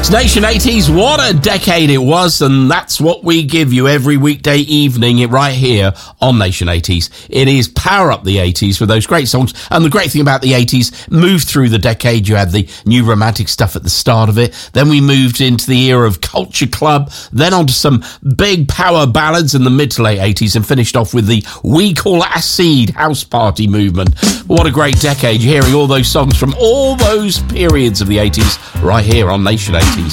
Nation 80s, what a decade it was, and that's what we give you every weekday evening right here on Nation 80s. It is Power Up the 80s with those great songs, and the great thing about the 80s, moved through the decade, you had the new romantic stuff at the start of it, then we moved into the era of Culture Club, then onto some big power ballads in the mid to late 80s, and finished off with the We Call Acid house party movement. What a great decade, you're hearing all those songs from all those periods of the 80s right here on Nation 80s.